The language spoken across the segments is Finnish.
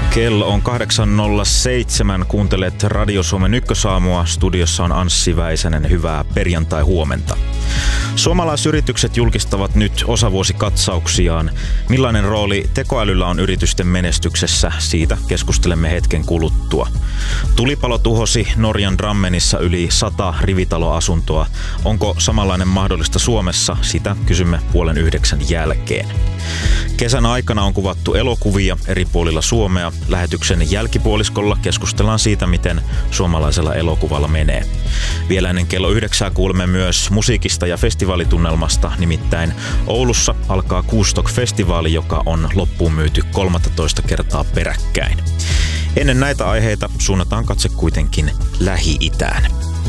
Kello on 8.07. Kuuntelet Radio Suomen ykkösaamua. Studiossa on Anssi Väisänen. Hyvää perjantai-huomenta. Suomalaisyritykset julkistavat nyt osavuosikatsauksiaan. Millainen rooli tekoälyllä on yritysten menestyksessä? Siitä keskustelemme hetken kuluttua. Tulipalo tuhosi Norjan Drammenissa yli 100 rivitaloasuntoa. Onko samanlainen mahdollista Suomessa? Sitä kysymme 8:30 jälkeen. Kesän aikana on kuvattu elokuvia eri puolilla Suomea. Lähetyksen jälkipuoliskolla keskustellaan siitä, miten suomalaisella elokuvalla menee. Vielä ennen kello 9 kuulemme myös musiikista ja festivaalitunnelmasta. Nimittäin Oulussa alkaa Kustok-festivaali, joka on loppuun myyty 13 kertaa peräkkäin. Ennen näitä aiheita suunnataan katse kuitenkin Lähi-itään.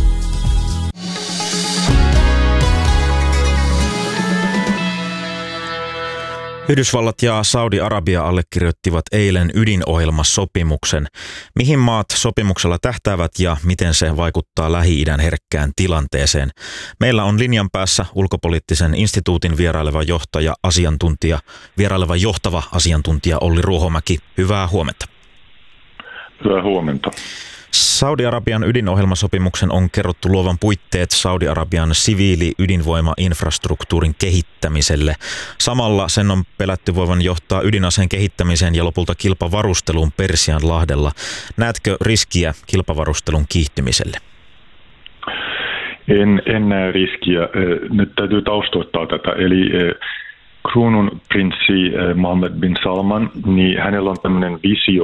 Yhdysvallat ja Saudi-Arabia allekirjoittivat eilen ydinohjelmasopimuksen. Mihin maat sopimuksella tähtäävät ja miten se vaikuttaa Lähi-idän herkkään tilanteeseen? Meillä on linjan päässä ulkopoliittisen instituutin vieraileva johtava asiantuntija Olli Ruohomäki. Hyvää huomenta. Hyvää huomenta. Saudi-Arabian ydinohjelmasopimuksen on kerrottu luovan puitteet Saudi-Arabian siviili-ydinvoima-infrastruktuurin kehittämiselle. Samalla sen on pelätty voivan johtaa ydinaseen kehittämiseen ja lopulta kilpavarusteluun Persianlahdella. Näetkö riskiä kilpavarustelun kiihtymiselle? En näe riskiä. Nyt täytyy taustoittaa tätä. Eli kruunun prinssi Mohammed bin Salman, niin hänellä on tämmöinen visio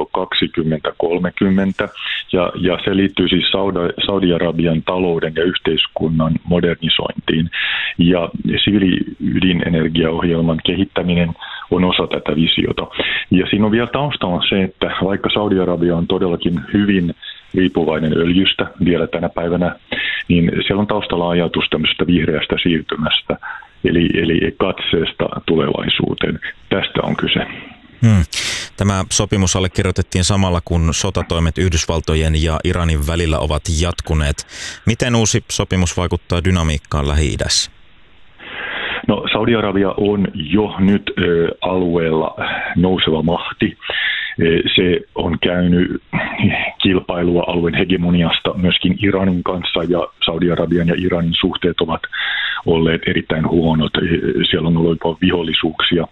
2030 ja se liittyy siis Saudi-Arabian talouden ja yhteiskunnan modernisointiin. Ja siviili-ydinenergiaohjelman kehittäminen on osa tätä visiota. Ja siinä on vielä taustalla se, että vaikka Saudi-Arabia on todellakin hyvin riippuvainen öljystä vielä tänä päivänä, niin siellä on taustalla ajatus tämmöisestä vihreästä siirtymästä. Eli katseesta tulevaisuuteen. Tästä on kyse. Tämä sopimus allekirjoitettiin samalla, kun sotatoimet Yhdysvaltojen ja Iranin välillä ovat jatkuneet. Miten uusi sopimus vaikuttaa dynamiikkaan Lähi-idässä? No, Saudi-Arabia on jo nyt alueella nouseva mahti. Se on käynyt kilpailua alueen hegemoniasta myöskin Iranin kanssa, ja Saudi-Arabian ja Iranin suhteet ovat olleet erittäin huonot. Siellä on ollut jopa vihollisuuksia.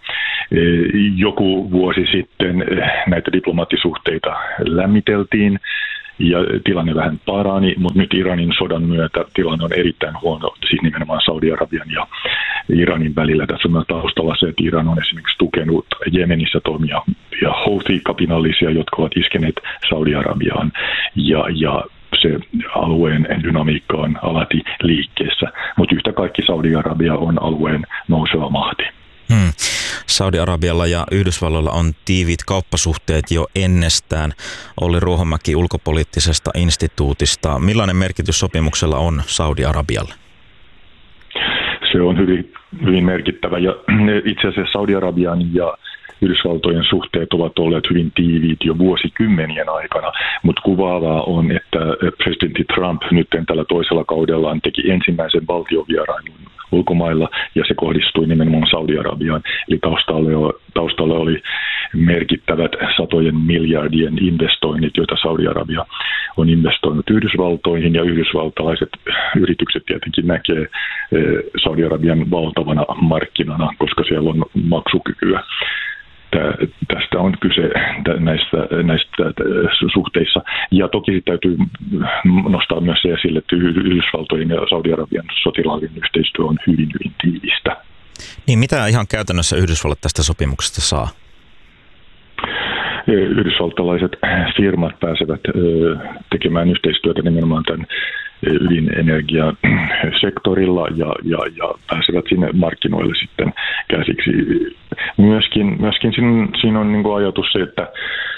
Joku vuosi sitten näitä diplomaattisuhteita lämmiteltiin ja tilanne vähän parani, mutta nyt Iranin sodan myötä tilanne on erittäin huono, siis nimenomaan Saudi-Arabian ja Iranin välillä. Tässä on taustalla se, että Iran on esimerkiksi tukenut Jemenissä toimia ja Houthi-kapinallisia, jotka ovat iskeneet Saudi-Arabiaan, ja se alueen dynamiikka on alati liikkeessä, mutta yhtä kaikki Saudi-Arabia on alueen nouseva mahti. Saudi-Arabialla ja Yhdysvalloilla on tiiviit kauppasuhteet jo ennestään. Olli Ruohomäki ulkopoliittisesta instituutista. Millainen merkitys sopimuksella on Saudi-Arabialle? Se on hyvin merkittävä, ja itse asiassa Saudi-Arabian ja Yhdysvaltojen suhteet ovat olleet hyvin tiiviit jo vuosikymmenien aikana, mutta kuvaavaa on, että presidentti Trump nyt tällä toisella kaudellaan teki ensimmäisen valtiovierailun ulkomailla, ja se kohdistui nimenomaan Saudi-Arabiaan. Eli taustalla oli merkittävät satojen miljardien investoinnit, joita Saudi-Arabia on investoinut Yhdysvaltoihin, ja yhdysvaltalaiset yritykset tietenkin näkee Saudi-Arabian valtavana markkinana, koska siellä on maksukykyä. Tästä on kyse näistä suhteissa. Ja toki täytyy nostaa myös se esille, että Yhdysvaltojen ja Saudi-Arabian sotilaallinen yhteistyö on hyvin, hyvin tiivistä. Niin mitä ihan käytännössä Yhdysvallat tästä sopimuksesta saa? Yhdysvaltalaiset firmat pääsevät tekemään yhteistyötä nimenomaan tämän ydinenergiasektorilla ja pääsevät sinne markkinoille sitten käsiksi. Myöskin siinä on niin kuin ajatus se, että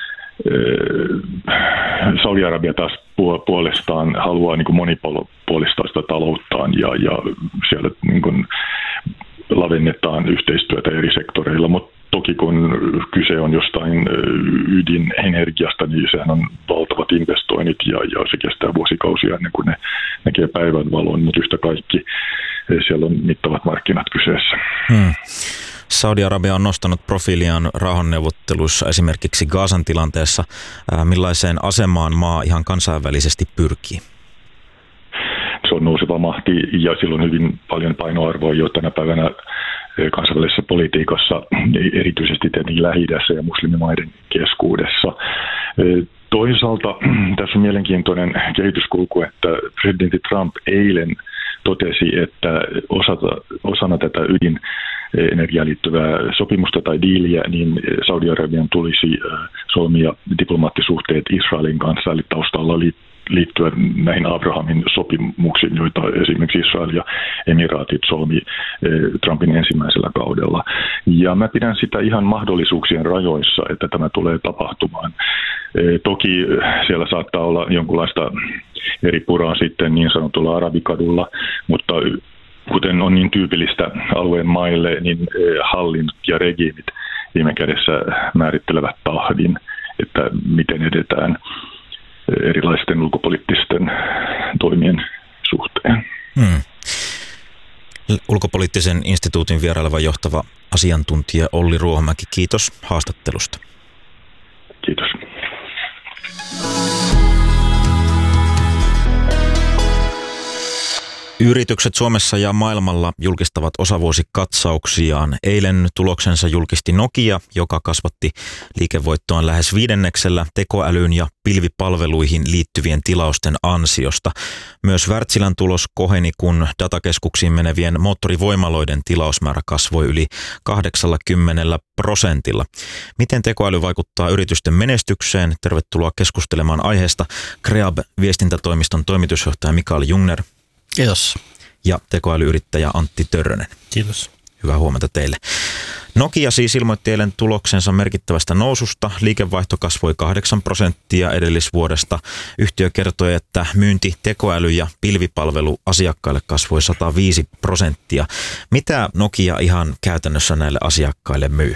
Saudi-Arabia taas puolestaan haluaa niin kuin monipuolistaa sitä talouttaan ja siellä niin kuin lavennetaan yhteistyötä eri sektoreilla, mutta toki kun kyse on jostain ydinenergiasta, niin sehän on valtavat investoinnit ja se kestää vuosikausia ennen kuin ne näkee päivänvalon, mutta yhtä kaikki siellä on mittavat markkinat kyseessä. Saudi-Arabia on nostanut profiiliaan rauhanneuvotteluissa esimerkiksi Gazan tilanteessa. Millaiseen asemaan maa ihan kansainvälisesti pyrkii? Se on nouseva mahti ja sillä on hyvin paljon painoarvoa jo tänä päivänä kansainvälisessä politiikassa, erityisesti tietenkin Lähi-idässä ja muslimimaiden keskuudessa. Toisaalta tässä on mielenkiintoinen kehityskulku, että presidentti Trump eilen totesi, että osana tätä ydinenergiaan liittyvää sopimusta tai diiliä, niin Saudi-Arabian tulisi solmia diplomaattisuhteet Israelin kanssa, eli taustalla liittyä näihin Abrahamin sopimuksiin, joita esimerkiksi Israel ja Emiraatit solmi Trumpin ensimmäisellä kaudella. Ja mä pidän sitä ihan mahdollisuuksien rajoissa, että tämä tulee tapahtumaan. Toki siellä saattaa olla jonkunlaista eri puraa sitten niin sanotulla arabikadulla, mutta kuten on niin tyypillistä alueen maille, niin hallinnot ja regiimit viime kädessä määrittelevät tahdin, että miten edetään erilaisten ulkopoliittisten toimien suhteen. Ulkopoliittisen instituutin vieraileva johtava asiantuntija Olli Ruohomäki, kiitos haastattelusta. Kiitos. Yritykset Suomessa ja maailmalla julkistavat osavuosikatsauksiaan. Eilen tuloksensa julkisti Nokia, joka kasvatti liikevoittoaan lähes 5% tekoälyyn ja pilvipalveluihin liittyvien tilausten ansiosta. Myös Wärtsilän tulos koheni, kun datakeskuksiin menevien moottorivoimaloiden tilausmäärä kasvoi yli 80%. Miten tekoäly vaikuttaa yritysten menestykseen? Tervetuloa keskustelemaan aiheesta Creab-viestintätoimiston toimitusjohtaja Mikael Jungner. Kiitos. Ja tekoälyyrittäjä Antti Törrönen. Kiitos. Hyvää huomenta teille. Nokia siis ilmoitti eilen tuloksensa merkittävästä noususta. Liikevaihto kasvoi 8% edellisvuodesta. Yhtiö kertoi, että myynti tekoäly- ja pilvipalvelu asiakkaille kasvoi 105%. Mitä Nokia ihan käytännössä näille asiakkaille myy?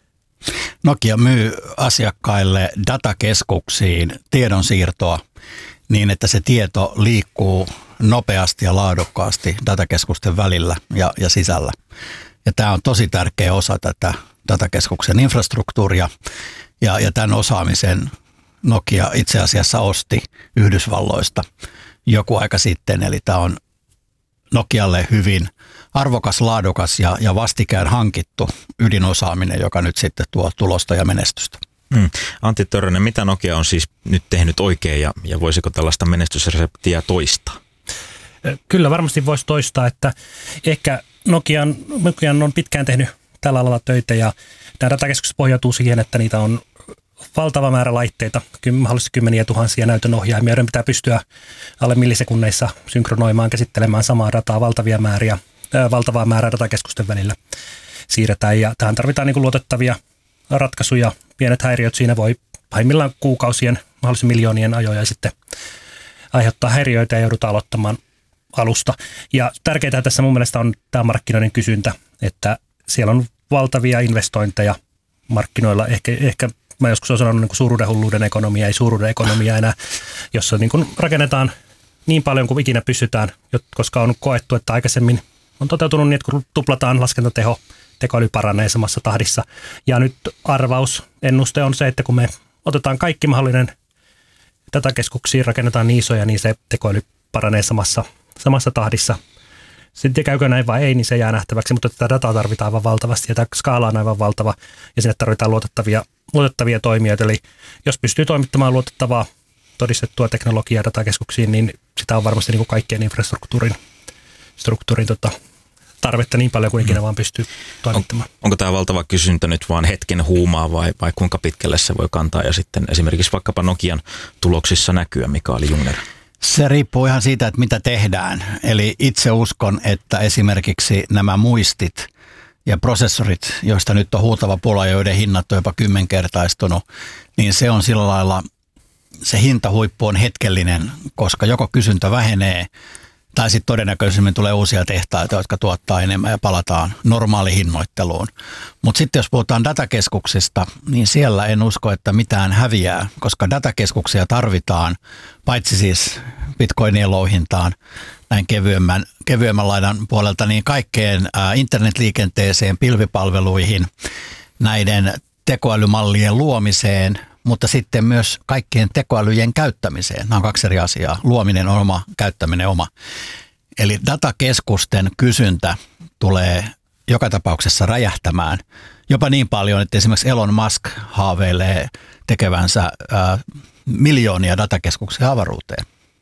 Nokia myy asiakkaille datakeskuksiin tiedonsiirtoa niin, että se tieto liikkuu nopeasti ja laadukkaasti datakeskusten välillä ja sisällä. Ja tämä on tosi tärkeä osa tätä datakeskuksen infrastruktuuria ja tämän osaamisen Nokia itse asiassa osti Yhdysvalloista joku aika sitten. Eli tämä on Nokialle hyvin arvokas, laadukas ja vastikään hankittu ydinosaaminen, joka nyt sitten tuo tulosta ja menestystä. Antti Törrönen, mitä Nokia on siis nyt tehnyt oikein ja voisiko tällaista menestysreseptiä toistaa? Kyllä varmasti voisi toistaa, että ehkä Nokian on pitkään tehnyt tällä alalla töitä ja tämä datakeskus pohjautuu siihen, että niitä on valtava määrä laitteita, mahdollisesti kymmeniä tuhansia näytönohjaimia, joiden pitää pystyä alle millisekunneissa synkronoimaan, käsittelemään samaa dataa, valtavaa määrää datakeskusten välillä siirretään ja tähän tarvitaan niin luotettavia ratkaisuja. Pienet häiriöt siinä voi pahimmillaan kuukausien, mahdollisesti miljoonien ajoja sitten aiheuttaa häiriöitä ja joudutaan aloittamaan alusta. Ja tärkeää tässä mun mielestä on tämä markkinoiden kysyntä, että siellä on valtavia investointeja markkinoilla. Ehkä mä joskus olen sanonut niin kuin suuruuden hulluuden ekonomia, ei suuruuden ekonomia enää, jossa niin kuin rakennetaan niin paljon kuin ikinä pystytään, koska on koettu, että aikaisemmin on toteutunut niin, että kun tuplataan laskentateho, tekoäly paranee samassa tahdissa. Ja nyt ennuste on se, että kun me otetaan kaikki mahdollinen datakeskuksiin, rakennetaan niin isoja, niin se tekoäly paranee samassa tahdissa. Sitten käykö näin vai ei, niin se jää nähtäväksi, mutta tätä dataa tarvitaan aivan valtavasti ja tämä skaala on aivan valtava ja sinne tarvitaan luotettavia toimijoita. Eli jos pystyy toimittamaan luotettavaa todistettua teknologiaa datakeskuksiin, niin sitä on varmasti niin kuin kaikkien infrastruktuurin tarvetta niin paljon kuin ikinä vaan pystyy toimittamaan. Onko tämä valtava kysyntä nyt vaan hetken huumaa vai kuinka pitkälle se voi kantaa ja sitten esimerkiksi vaikkapa Nokian tuloksissa näkyä, Mikael Jungner? Se riippuu ihan siitä, että mitä tehdään. Eli itse uskon, että esimerkiksi nämä muistit ja prosessorit, joista nyt on huutava pula ja joiden hinnat on jopa 10-kertaistunut, niin se on sillä lailla, se hintahuippu on hetkellinen, koska joko kysyntä vähenee tai sitten todennäköisemmin tulee uusia tehtaita, jotka tuottaa enemmän ja palataan normaalihinnoitteluun. Mutta sitten jos puhutaan datakeskuksista, niin siellä en usko, että mitään häviää, koska datakeskuksia tarvitaan paitsi siis bitcoinien louhintaan näin kevyemmän laidan puolelta, niin kaikkeen internetliikenteeseen, pilvipalveluihin, näiden tekoälymallien luomiseen, mutta sitten myös kaikkien tekoälyjen käyttämiseen. Nämä on 2 eri asiaa. Luominen on oma, käyttäminen oma. Eli datakeskusten kysyntä tulee joka tapauksessa räjähtämään. Jopa niin paljon, että esimerkiksi Elon Musk haaveilee tekevänsä miljoonia datakeskuksia avaruuteen.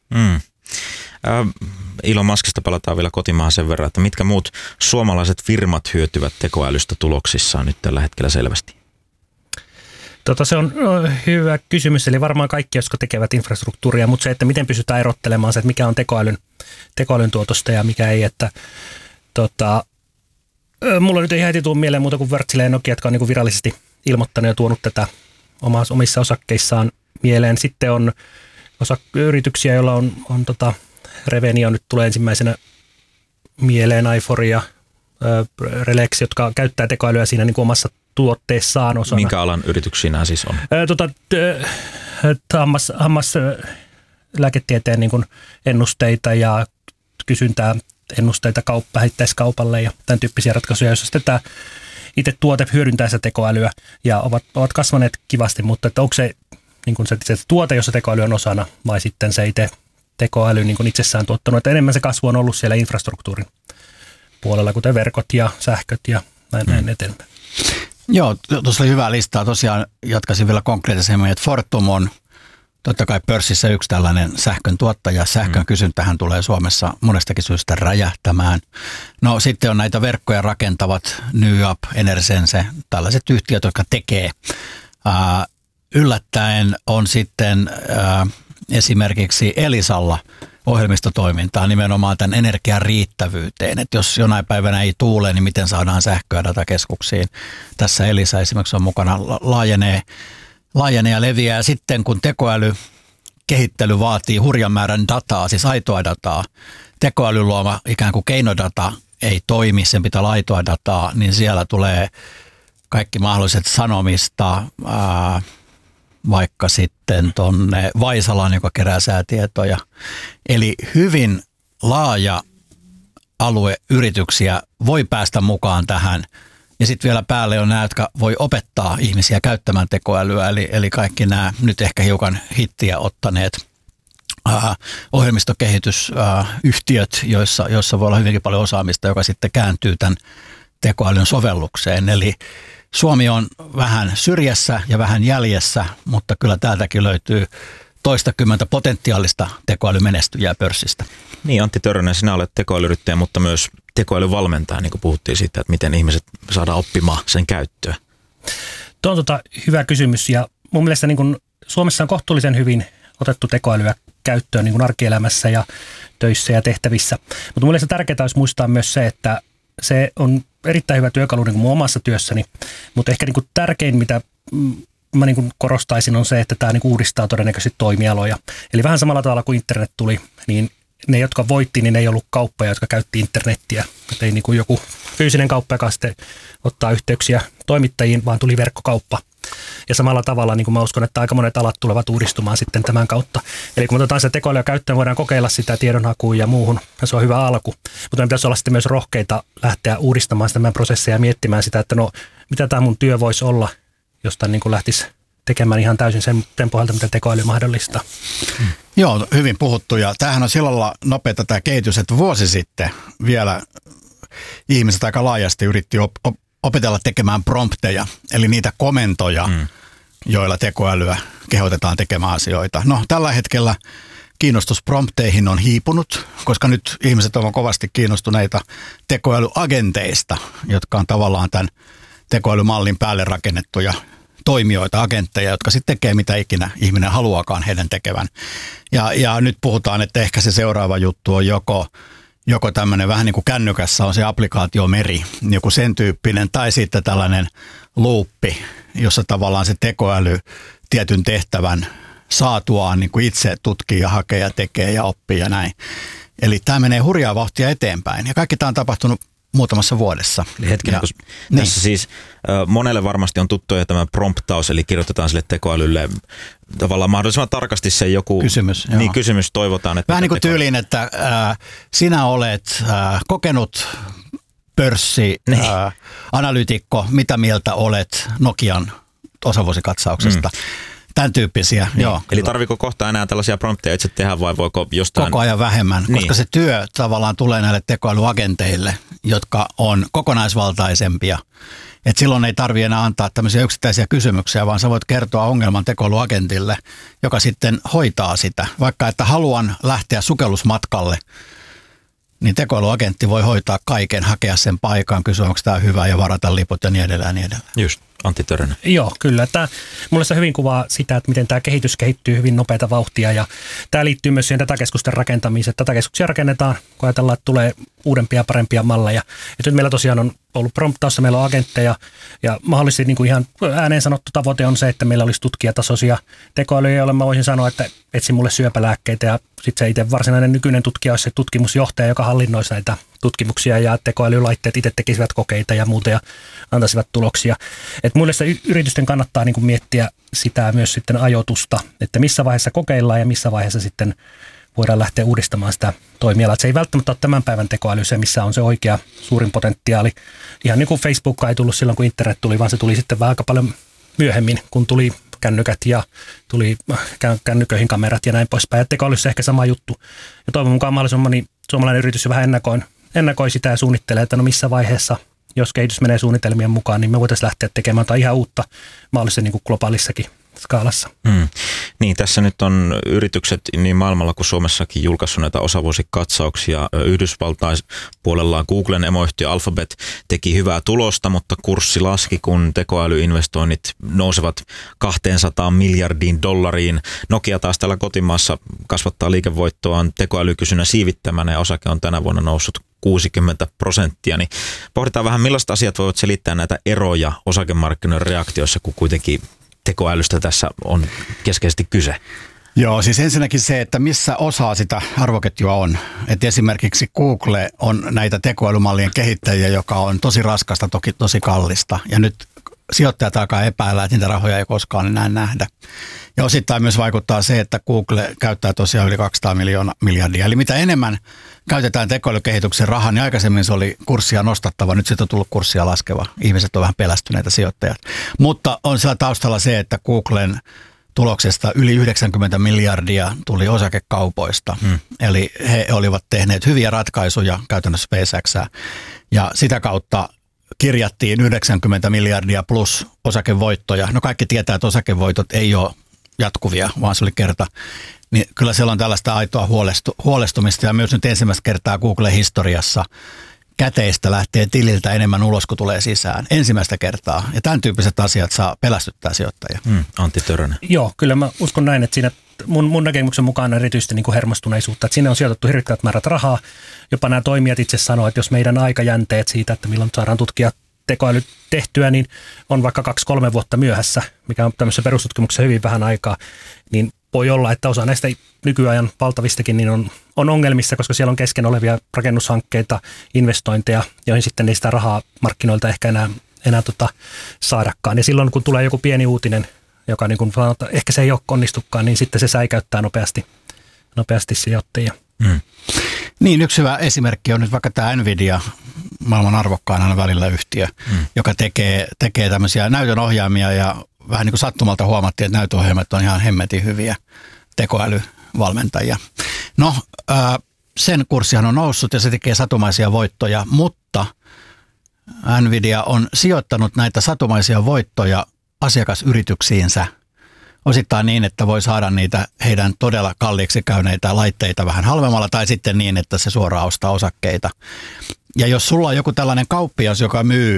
Elon Muskista palataan vielä kotimaahan sen verran, että mitkä muut suomalaiset firmat hyötyvät tekoälystä tuloksissaan nyt tällä hetkellä selvästi? Se on hyvä kysymys, eli varmaan kaikki, jotka tekevät infrastruktuuria, mutta se, että miten pystytään erottelemaan se, että mikä on tekoälyn tuotosta ja mikä ei, että mulla nyt ei heti tule mieleen muuta kuin Wärtsilä ja Nokia, jotka on niin virallisesti ilmoittanut ja tuonut tätä omissa osakkeissaan mieleen. Sitten on yrityksiä, joilla on Revenio nyt tulee ensimmäisenä mieleen, Iphori ja Relex, jotka käyttää tekoälyä siinä niin kuin omassa tuotteessaan osana. Minkä alan yrityksiä nämä siis on? Lääketieteen niin kuin ennusteita ja kysyntää ennusteita vähittäiskaupalle ja tämän tyyppisiä ratkaisuja, joissa sitten tämä itse tuote hyödyntää sitä tekoälyä ja ovat kasvaneet kivasti, mutta että onko se, niin kuin se tuote, jossa tekoäly on osana, vai sitten se itse tekoäly niin kuin itsessään tuottanut, että enemmän se kasvu on ollut siellä infrastruktuurin puolella, kuten verkot ja sähköt ja näin eteenpäin. Joo, tuossa oli hyvää listaa. Tosiaan jatkaisin vielä konkreettisemmin, että Fortum on totta kai pörssissä yksi tällainen sähkön tuottaja. Sähkön kysyntähän tulee Suomessa monestakin syystä räjähtämään. No sitten on näitä verkkoja rakentavat NewUp, Enersense, tällaiset yhtiöt, jotka tekee. Yllättäen on sitten esimerkiksi Elisalla ohjelmistotoimintaa nimenomaan tämän energian riittävyyteen. Että jos jonain päivänä ei tuule, niin miten saadaan sähköä datakeskuksiin. Tässä Elisa esimerkiksi on mukana, laajenee ja leviää. Sitten kun tekoälykehittely vaatii hurjan määrän dataa, siis aitoa dataa, tekoälyn luoma ikään kuin keinodata ei toimi, sen pitää olla aitoa dataa, niin siellä tulee kaikki mahdolliset sanomista, vaikka sitten tuonne Vaisalaan, joka kerää säätietoja. Eli hyvin laaja alue yrityksiä voi päästä mukaan tähän. Ja sitten vielä päälle on nämä, jotka voi opettaa ihmisiä käyttämään tekoälyä, eli kaikki nämä nyt ehkä hiukan hittiä ottaneet ohjelmistokehitysyhtiöt, joissa voi olla hyvinkin paljon osaamista, joka sitten kääntyy tämän tekoälyn sovellukseen. Eli Suomi on vähän syrjässä ja vähän jäljessä, mutta kyllä täältäkin löytyy toistakymmentä potentiaalista tekoälymenestyjää pörssistä. Niin, Antti Törrönen, sinä olet tekoälyyrittäjä, mutta myös tekoälyvalmentaja, niin kuin puhuttiin siitä, että miten ihmiset saadaan oppimaan sen käyttöä. Tuo on hyvä kysymys, ja mun mielestä niin kuin Suomessa on kohtuullisen hyvin otettu tekoälyä käyttöön niin kuin arkielämässä ja töissä ja tehtävissä. Mutta mun mielestä tärkeää olisi muistaa myös se, että se on erittäin hyvä työkalu niin kuin mun omassa työssäni, mutta ehkä niin kuin tärkein, mitä mä niin kuin korostaisin, on se, että tämä niin kuin uudistaa todennäköisesti toimialoja. Eli vähän samalla tavalla kuin internet tuli, niin ne, jotka voitti, niin ne ei ollut kauppoja, jotka käytti internettiä. Että ei niin kuin joku fyysinen kauppa, joka sitten ottaa yhteyksiä toimittajiin, vaan tuli verkkokauppa. Ja samalla tavalla niin kuin mä uskon, että aika monet alat tulevat uudistumaan sitten tämän kautta. Eli kun me otetaan se tekoälyä käyttöön, voidaan kokeilla sitä tiedonhakuun ja muuhun, ja se on hyvä alku. Mutta meidän pitäisi olla sitten myös rohkeita lähteä uudistamaan sitä meidän prosesseja ja miettimään sitä, että no, mitä tämä mun työ voisi olla, josta niin kuin lähtisi tekemään ihan täysin sen pohjalta, mitä tekoäly mahdollistaa. Joo, hyvin puhuttu. Ja tämähän on sillä lailla nopeata tämä kehitys, että vuosi sitten vielä ihmiset aika laajasti yritti opetella tekemään prompteja, eli niitä komentoja, joilla tekoälyä kehotetaan tekemään asioita. No, tällä hetkellä kiinnostus prompteihin on hiipunut, koska nyt ihmiset ovat kovasti kiinnostuneita tekoälyagenteista, jotka on tavallaan tämän tekoälymallin päälle rakennettuja toimijoita, agentteja, jotka sitten tekee mitä ikinä ihminen haluaakaan heidän tekevän. Ja nyt puhutaan, että ehkä se seuraava juttu on joko tämmöinen vähän niin kuin kännykässä on se applikaatiomeri, joku sen tyyppinen, tai sitten tällainen luuppi, jossa tavallaan se tekoäly tietyn tehtävän saatuaan niin kuin itse tutkii ja hakee ja tekee ja oppii ja näin. Eli tämä menee hurjaa vauhtia eteenpäin ja kaikki tämä on tapahtunut muutamassa vuodessa. Eli hetkinen, tässä siis monelle varmasti on tuttu jo tämä promptaus, eli kirjoitetaan sille tekoälylle tavallaan mahdollisimman tarkasti se joku kysymys toivotaan. Että vähän niin kuin tyyliin, että sinä olet kokenut pörssianalyytikko, mitä mieltä olet Nokian osavuosikatsauksesta. Tämän tyyppisiä, niin. joo. Eli tarviiko kohta enää tällaisia prompteja itse tehdä vai voiko jostain... Koko ajan vähemmän, koska se työ tavallaan tulee näille tekoälyagenteille, jotka on kokonaisvaltaisempia. Et silloin ei tarvitse enää antaa tämmöisiä yksittäisiä kysymyksiä, vaan sä voit kertoa ongelman tekoälyagentille, joka sitten hoitaa sitä. Vaikka että haluan lähteä sukellusmatkalle, niin tekoälyagentti voi hoitaa kaiken, hakea sen paikan, kysyä onko tämä hyvä ja varata liput ja niin edelleen ja niin edelleen. Just. Antti Törönen. Joo, kyllä. Mulle se hyvin kuvaa sitä, että miten tämä kehitys kehittyy hyvin nopeata vauhtia ja tämä liittyy myös siihen datakeskusten rakentamiseen. Datakeskuksia rakennetaan, kun ajatellaan, että tulee uudempia ja parempia malleja. Ja nyt meillä tosiaan on ollut promptaussa, meillä on agentteja ja mahdollisesti niin kuin ihan ääneen sanottu tavoite on se, että meillä olisi tutkijatasoisia tekoälyjä, joille mä voisin sanoa, että etsi mulle syöpälääkkeitä ja sitten se itse varsinainen nykyinen tutkija olisi se tutkimusjohtaja, joka hallinnoisi näitä tutkimuksia ja tekoälylaitteet itse tekisivät kokeita ja muuta ja antaisivat tuloksia. Et muille se yritysten kannattaa niin kuin miettiä sitä myös sitten ajoitusta, että missä vaiheessa kokeillaan ja missä vaiheessa sitten voidaan lähteä uudistamaan sitä toimialaa. Et se ei välttämättä ole tämän päivän tekoäly se, missä on se oikea suurin potentiaali. Ihan niin kuin Facebook ei tullut silloin, kun internet tuli, vaan se tuli sitten vähän aika paljon myöhemmin, kun tuli kännykät ja tuli kännyköihin kamerat ja näin poispäin. Ja tekoälyssä ehkä sama juttu. Ja toivon mukaan mahdollisimman moni suomalainen yritys jo vähän ennakoi sitä ja suunnittelee, että no missä vaiheessa, jos kehitys menee suunnitelmien mukaan, niin me voitaisiin lähteä tekemään jotain ihan uutta mahdollisesti niin kuin globaalissakin skaalassa. Niin, tässä nyt on yritykset niin maailmalla kuin Suomessakin julkaissut näitä osavuosikatsauksia. Yhdysvaltain puolellaan Googlen emoyhtiö Alphabet teki hyvää tulosta, mutta kurssi laski, kun tekoälyinvestoinnit nousevat $200 miljardiin. Nokia taas täällä kotimaassa kasvattaa liikevoittoaan tekoälykysynnän siivittämänä ja osake on tänä vuonna noussut 60%, niin pohditaan vähän millaista asiat voivat selittää näitä eroja osakemarkkinoiden reaktioissa, kun kuitenkin tekoälystä tässä on keskeisesti kyse. Joo, siis ensinnäkin se, että missä osa sitä arvoketjua on. Että esimerkiksi Google on näitä tekoälymallien kehittäjiä, joka on tosi raskasta, toki tosi kallista. Ja nyt sijoittajat alkaa epäillä, että niitä rahoja ei koskaan enää nähdä. Ja osittain myös vaikuttaa se, että Google käyttää tosiaan yli 200 miljardia. Eli mitä enemmän käytetään tekoälykehityksen rahaa, niin aikaisemmin se oli kurssia nostattava, nyt siitä on tullut kurssia laskeva. Ihmiset on vähän pelästyneitä sijoittajat. Mutta on siellä taustalla se, että Googlen tuloksesta yli 90 miljardia tuli osakekaupoista. Eli he olivat tehneet hyviä ratkaisuja, käytännössä SpaceXää, ja sitä kautta kirjattiin 90 miljardia plus osakevoittoja. No kaikki tietää, että osakevoitot ei ole jatkuvia, vaan se oli kerta. Niin kyllä siellä on tällaista aitoa huolestumista ja myös nyt ensimmäistä kertaa Google-historiassa käteistä lähtee tililtä enemmän ulos, kun tulee sisään. Ensimmäistä kertaa. Ja tämän tyyppiset asiat saa pelästyttää sijoittajia. Antti Törönen. Joo, kyllä mä uskon näin, että siinä mun näkemyksen mukaan erityisesti niin kuin hermostuneisuutta, että sinne on sijoitettu hirvittävät määrät rahaa. Jopa nämä toimijat itse sanoo, että jos meidän aikajänteet siitä, että milloin saadaan tutkia tekoäly tehtyä, niin on vaikka 2-3 vuotta myöhässä, mikä on tämmöisessä perustutkimuksessa hyvin vähän aikaa, niin voi olla, että osa näistä nykyajan valtavistakin niin on ongelmissa, koska siellä on kesken olevia rakennushankkeita, investointeja, joihin sitten ei sitä rahaa markkinoilta ehkä enää saadakaan. Ja silloin, kun tulee joku pieni uutinen, joka niin kuin sanotaan, ehkä se ei ole onnistukaan, niin sitten se säikäyttää nopeasti sijoittajia. Niin, yksi hyvä esimerkki on nyt vaikka tämä Nvidia, maailman arvokkaan aina välillä yhtiö, joka tekee tämmöisiä näytönohjaamia ja vähän niin kuin sattumalta huomattiin, että näytönohjaamat on ihan hemmetin hyviä tekoälyvalmentajia. No, sen kurssihan on noussut ja se tekee satumaisia voittoja, mutta Nvidia on sijoittanut näitä satumaisia voittoja asiakasyrityksiinsä osittain niin, että voi saada niitä heidän todella kalliiksi käyneitä laitteita vähän halvemmalla tai sitten niin, että se suoraan ostaa osakkeita. Ja jos sulla on joku tällainen kauppias, joka myy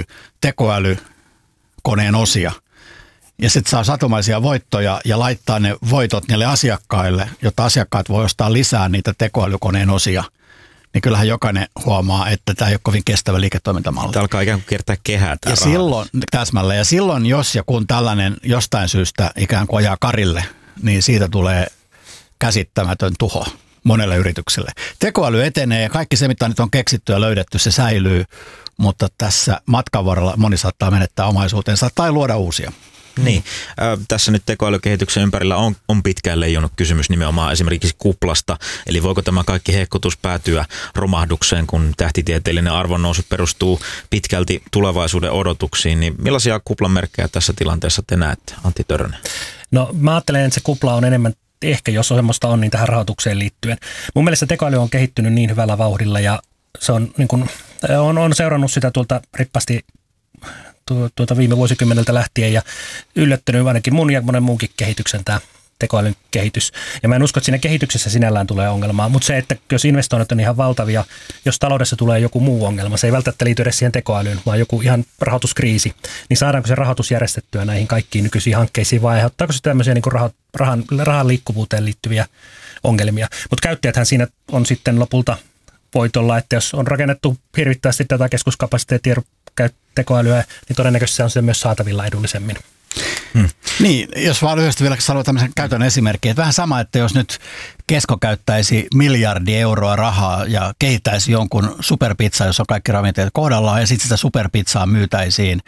tekoälykoneen osia ja sitten saa satumaisia voittoja ja laittaa ne voitot niille asiakkaille, jotta asiakkaat voi ostaa lisää niitä tekoälykoneen osia, niin kyllähän jokainen huomaa, että tämä ei ole kovin kestävä liiketoimintamalli. Tämä alkaa ikään kuin kiertää kehää. Ja silloin, täsmälleen, ja silloin jos ja kun tällainen jostain syystä ikään kuin ajaa karille, niin siitä tulee käsittämätön tuho monelle yritykselle. Tekoäly etenee ja kaikki se, mitä nyt on keksitty ja löydetty, se säilyy, mutta tässä matkan varrella moni saattaa menettää omaisuutensa tai luoda uusia. Niin. Tässä nyt tekoälykehityksen ympärillä on pitkään leijonut kysymys nimenomaan esimerkiksi kuplasta. Eli voiko tämä kaikki hehkutus päätyä romahdukseen, kun tähtitieteellinen arvonnousu perustuu pitkälti tulevaisuuden odotuksiin. Niin millaisia kuplan merkkejä tässä tilanteessa te näette, Antti Törönen? No mä ajattelen, että se kupla on enemmän ehkä, jos semmoista on, niin tähän rahoitukseen liittyen. Mun mielestä tekoäly on kehittynyt niin hyvällä vauhdilla ja se on, niin kuin, on seurannut sitä tuolta rippasti viime vuosikymmeneltä lähtien ja yllättänyt ainakin mun ja monen muunkin kehityksen tämä tekoälyn kehitys. Ja mä en usko, että siinä kehityksessä sinällään tulee ongelmaa, mutta se, että jos investoinnit on ihan valtavia, jos taloudessa tulee joku muu ongelma, se ei välttämättä liity edes siihen tekoälyyn, vaan joku ihan rahoituskriisi, niin saadaanko se rahoitus järjestettyä näihin kaikkiin nykyisiin hankkeisiin vai aiheuttaako se tämmöisiä niin kuin rahan liikkuvuuteen liittyviä ongelmia. Mutta käyttäjäthän siinä on sitten lopulta voitolla, että jos on rakennettu hirvittävästi datakeskuskapasiteettia tekoälyä, niin todennäköisesti se on myös saatavilla edullisemmin. Niin, jos vaan lyhyesti vielä haluan tämmöisen käytännön esimerkin, että vähän sama, että jos nyt Kesko käyttäisi 1 miljardi euroa rahaa ja kehittäisi jonkun superpizza, jossa on kaikki ravinteet kohdallaan, ja sitten sitä superpizzaa myytäisiin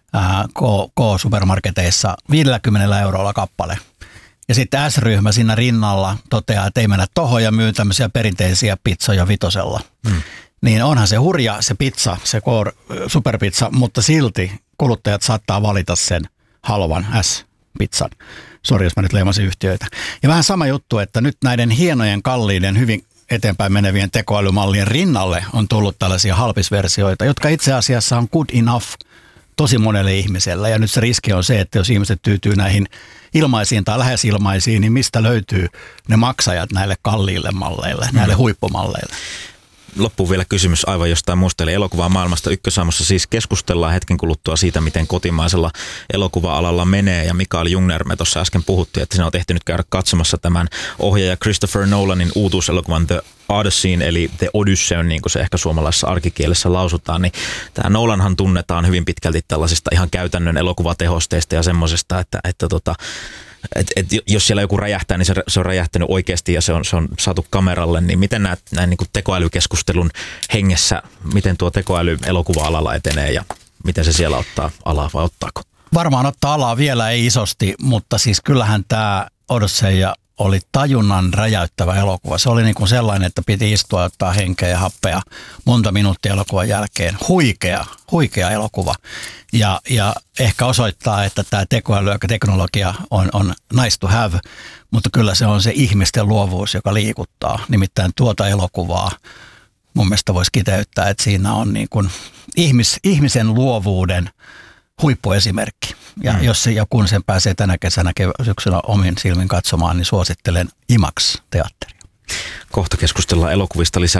K-supermarketeissa 50 eurolla kappale. Ja sitten S-ryhmä siinä rinnalla toteaa, että ei mennä tohon ja myy tämmöisiä perinteisiä pizzoja 5. Niin onhan se hurja se pizza, se superpizza, mutta silti kuluttajat saattaa valita sen halvan S-pizzan. Sori, jos mä nyt leimasin yhtiöitä. Ja vähän sama juttu, että nyt näiden hienojen, kalliiden, hyvin eteenpäin menevien tekoälymallien rinnalle on tullut tällaisia halpisversioita, jotka itse asiassa on good enough tosi monelle ihmiselle. Ja nyt se riski on se, että jos ihmiset tyytyy näihin ilmaisiin tai lähes ilmaisiin, niin mistä löytyy ne maksajat näille kalliille malleille, näille huippumalleille? Loppuun vielä kysymys aivan jostain muusta, eli elokuvaa maailmasta Ykkösaamussa siis keskustellaan hetken kuluttua siitä, miten kotimaisella elokuva-alalla menee, ja Mikael Jungner, me tuossa äsken puhuttiin, että sinä olet ehtinyt käydä katsomassa tämän ohjaaja Christopher Nolanin uutuuselokuvan The Odysseyn, eli The Odysseyn, niin kuin se ehkä suomalaisessa arkikielessä lausutaan, niin tämä Nolanhan tunnetaan hyvin pitkälti tällaisista ihan käytännön elokuvatehosteista ja semmoisesta, että jos siellä joku räjähtää, niin se on räjähtänyt oikeasti ja se on saatu kameralle, niin miten näin niin kuin tekoälykeskustelun hengessä, miten tuo tekoäly elokuva-alalla etenee ja miten se siellä ottaa alaa vai ottaako? Varmaan ottaa alaa vielä ei isosti, mutta siis kyllähän tämä Odyssey oli tajunnan räjäyttävä elokuva. Se oli niin kuin sellainen, että piti istua ja ottaa henkeä ja happea monta minuuttia elokuvan jälkeen. Huikea elokuva. Ja ehkä osoittaa, että tämä tekoäly ja teknologia on nice to have, mutta kyllä se on se ihmisten luovuus, joka liikuttaa. Nimittäin tuota elokuvaa mun mielestä voisi kiteyttää, että siinä on niin kuin ihmisen luovuuden huippuesimerkki. Ja jos ja kun sen pääsee tänä kesänä syksyllä omin silmin katsomaan, niin suosittelen IMAX-teatteria. Kohta keskustellaan elokuvista lisää.